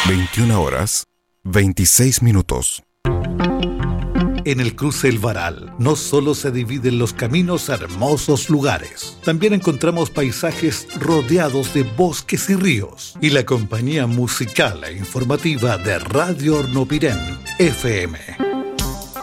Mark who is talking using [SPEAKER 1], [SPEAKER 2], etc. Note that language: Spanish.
[SPEAKER 1] 21 horas, 26 minutos.
[SPEAKER 2] En el cruce El Varal no solo se dividen los caminos a hermosos lugares, también encontramos paisajes rodeados de bosques y ríos, y la compañía musical e informativa de Radio Hornopirén, FM.